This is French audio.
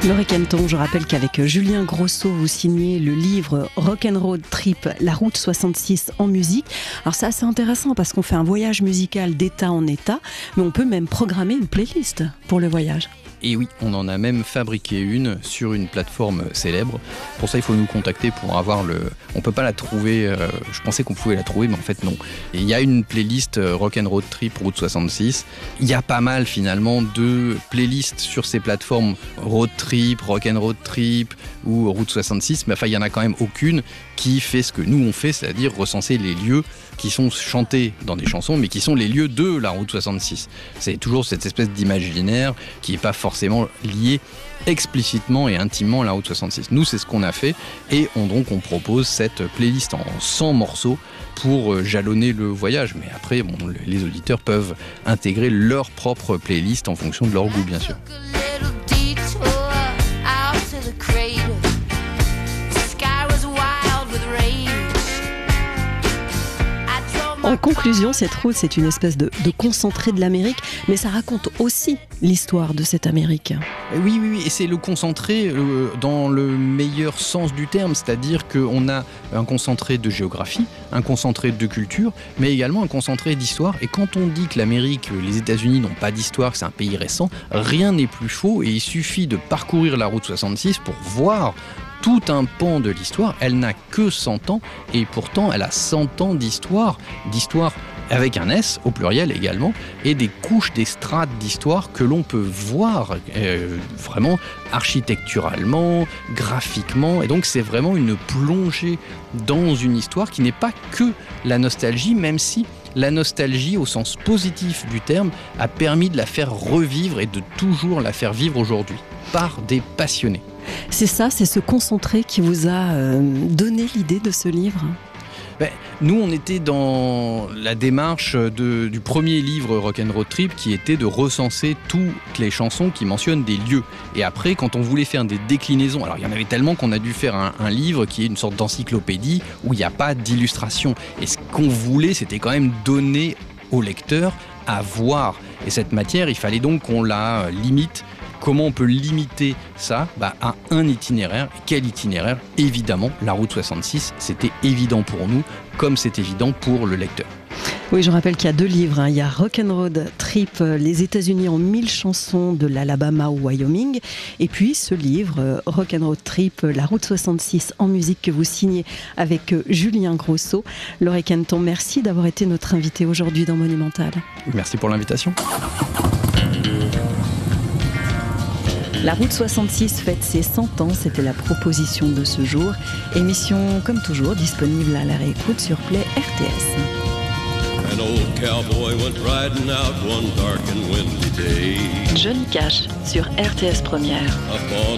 Laurie Kenton, je rappelle qu'avec Julien Grosso, vous signez le livre Rock'n'Road Trip, la route 66 en musique. Alors c'est assez intéressant parce qu'on fait un voyage musical d'état en état, mais on peut même programmer une playlist pour le voyage. Et oui, on en a même fabriqué une sur une plateforme célèbre. Pour ça, il faut nous contacter pour avoir On peut pas la trouver, je pensais qu'on pouvait la trouver, mais en fait non. Et il y a une playlist Rock'n'Road Trip Route 66. Il y a pas mal finalement de playlists sur ces plateformes Road Trip, Rock'n'Road Trip ou Route 66, mais enfin il y en a quand même aucune qui fait ce que nous on fait, c'est-à-dire recenser les lieux qui sont chantés dans des chansons, mais qui sont les lieux de la route 66. C'est toujours cette espèce d'imaginaire qui n'est pas forcément lié explicitement et intimement à la route 66. Nous, c'est ce qu'on a fait, et on propose cette playlist en 100 morceaux pour jalonner le voyage. Mais après, les auditeurs peuvent intégrer leur propre playlist en fonction de leur goût, bien sûr. En conclusion, cette route, c'est une espèce de concentré de l'Amérique, mais ça raconte aussi l'histoire de cette Amérique. Oui, et c'est le concentré dans le meilleur sens du terme, c'est-à-dire qu'on a un concentré de géographie, un concentré de culture, mais également un concentré d'histoire. Et quand on dit que l'Amérique, les États-Unis n'ont pas d'histoire, que c'est un pays récent, rien n'est plus faux, et il suffit de parcourir la route 66 pour voir tout un pan de l'histoire. Elle n'a que 100 ans et pourtant elle a 100 ans d'histoire avec un S au pluriel également, et des couches, des strates d'histoire que l'on peut voir vraiment architecturalement, graphiquement, et donc c'est vraiment une plongée dans une histoire qui n'est pas que la nostalgie, même si la nostalgie, au sens positif du terme, a permis de la faire revivre et de toujours la faire vivre aujourd'hui par des passionnés. C'est ça, c'est ce concentré qui vous a donné l'idée de ce livre ? Nous, on était dans la démarche du premier livre Rock'n'Road Trip, qui était de recenser toutes les chansons qui mentionnent des lieux. Et après, quand on voulait faire des déclinaisons, alors il y en avait tellement qu'on a dû faire un livre qui est une sorte d'encyclopédie où il n'y a pas d'illustration. Et ce qu'on voulait, c'était quand même donner au lecteur à voir. Et cette matière, il fallait donc qu'on la limite. Comment on peut limiter ça ? À un itinéraire. Quel itinéraire ? Évidemment, la route 66, c'était évident pour nous, comme c'est évident pour le lecteur. Oui, je rappelle qu'il y a 2 livres. Il y a Rock'n'Road Trip, les États-Unis en 1000 chansons de l'Alabama au Wyoming. Et puis ce livre, Rock'n'Road Trip, la route 66 en musique, que vous signez avec Julien Grosso. Laurie Kenton, merci d'avoir été notre invité aujourd'hui dans Monumental. Merci pour l'invitation. La route 66 fête ses 100 ans, c'était la proposition de ce jour. Émission, comme toujours, disponible à la réécoute sur Play RTS. An old cowboy went riding out one dark and windy day. Johnny Cash sur RTS Première. Up on